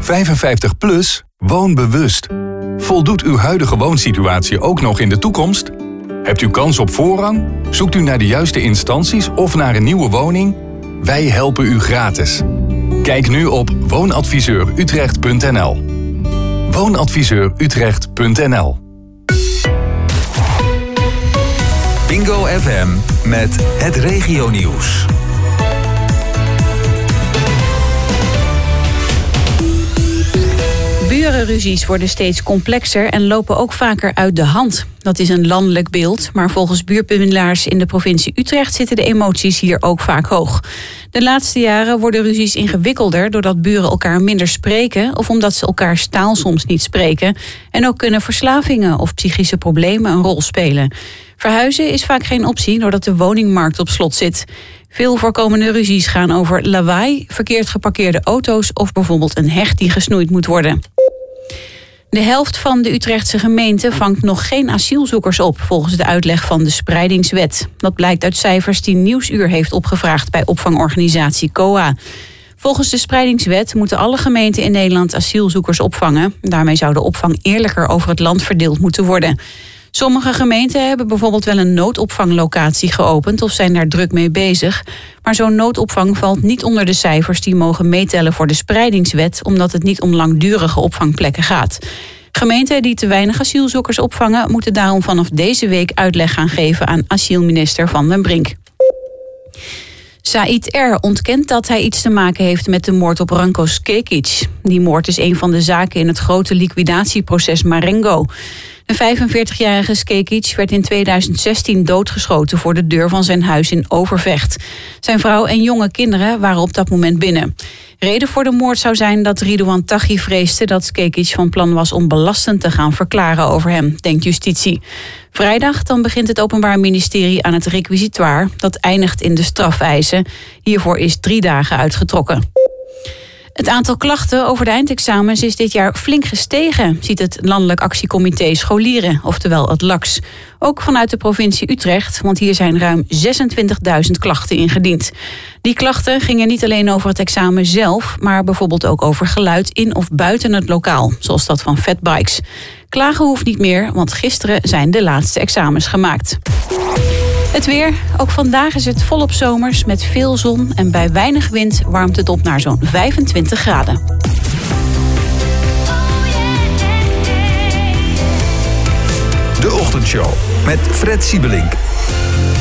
55 plus, woon bewust. Voldoet uw huidige woonsituatie ook nog in de toekomst? Hebt u kans op voorrang? Zoekt u naar de juiste instanties of naar een nieuwe woning? Wij helpen u gratis. Kijk nu op woonadviseurutrecht.nl. Woonadviseurutrecht.nl. Bingo FM met het regionieuws. Burenruzies worden steeds complexer en lopen ook vaker uit de hand. Dat is een landelijk beeld, maar volgens buurtbemiddelaars in de provincie Utrecht zitten de emoties hier ook vaak hoog. De laatste jaren worden ruzies ingewikkelder doordat buren elkaar minder spreken of omdat ze elkaars taal soms niet spreken. En ook kunnen verslavingen of psychische problemen een rol spelen. Verhuizen is vaak geen optie doordat de woningmarkt op slot zit. Veel voorkomende ruzies gaan over lawaai, verkeerd geparkeerde auto's of bijvoorbeeld een heg die gesnoeid moet worden. De helft van de Utrechtse gemeente vangt nog geen asielzoekers op, volgens de uitleg van de Spreidingswet. Dat blijkt uit cijfers die Nieuwsuur heeft opgevraagd bij opvangorganisatie COA. Volgens de Spreidingswet moeten alle gemeenten in Nederland asielzoekers opvangen. Daarmee zou de opvang eerlijker over het land verdeeld moeten worden. Sommige gemeenten hebben bijvoorbeeld wel een noodopvanglocatie geopend of zijn daar druk mee bezig. Maar zo'n noodopvang valt niet onder de cijfers die mogen meetellen voor de Spreidingswet, omdat het niet om langdurige opvangplekken gaat. Gemeenten die te weinig asielzoekers opvangen moeten daarom vanaf deze week uitleg gaan geven aan asielminister Van den Brink. Said R. ontkent dat hij iets te maken heeft met de moord op Ranko Skekic. Die moord is een van de zaken in het grote liquidatieproces Marengo. De 45-jarige Skekic werd in 2016 doodgeschoten voor de deur van zijn huis in Overvecht. Zijn vrouw en jonge kinderen waren op dat moment binnen. Reden voor de moord zou zijn dat Ridouan Taghi vreesde dat Skekic van plan was om belastend te gaan verklaren over hem, denkt justitie. Vrijdag dan begint het Openbaar Ministerie aan het requisitoire. Dat eindigt in de strafeisen. Hiervoor is 3 dagen uitgetrokken. Het aantal klachten over de eindexamens is dit jaar flink gestegen, ziet het Landelijk Actiecomité Scholieren, oftewel het LAX. Ook vanuit de provincie Utrecht, want hier zijn ruim 26.000 klachten ingediend. Die klachten gingen niet alleen over het examen zelf, maar bijvoorbeeld ook over geluid in of buiten het lokaal, zoals dat van fatbikes. Klagen hoeft niet meer, want gisteren zijn de laatste examens gemaakt. Het weer. Ook vandaag is het volop zomers met veel zon en bij weinig wind warmt het op naar zo'n 25 graden. De Ochtendshow met Fred Siebelink.